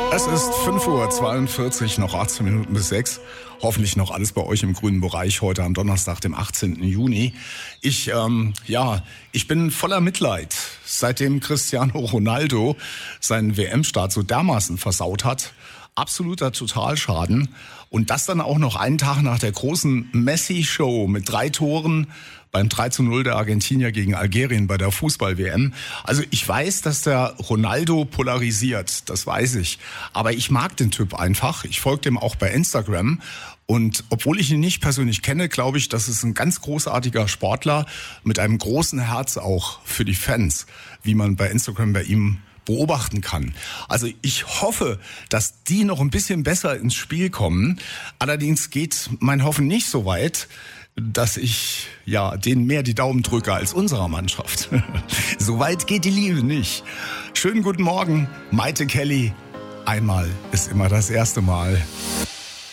Es ist 5:42 Uhr, noch 18 Minuten bis 6. Hoffentlich noch alles bei euch im grünen Bereich heute am Donnerstag, dem 18. Juni. Ich bin voller Mitleid, seitdem Cristiano Ronaldo seinen WM-Start so dermaßen versaut hat. Absoluter Totalschaden. Und das dann auch noch einen Tag nach der großen Messi-Show mit 3 Toren beim 3:0 der Argentinier gegen Algerien bei der Fußball-WM. Also ich weiß, dass der Ronaldo polarisiert, das weiß ich. Aber ich mag den Typ einfach. Ich folge dem auch bei Instagram. Und obwohl ich ihn nicht persönlich kenne, glaube ich, das ist ein ganz großartiger Sportler mit einem großen Herz auch für die Fans, wie man bei Instagram bei ihm beobachten kann. Also ich hoffe, dass die noch ein bisschen besser ins Spiel kommen. Allerdings geht mein Hoffen nicht so weit, dass ich denen mehr die Daumen drücke als unserer Mannschaft. So weit geht die Liebe nicht. Schönen guten Morgen, Maite Kelly. Einmal ist immer das erste Mal.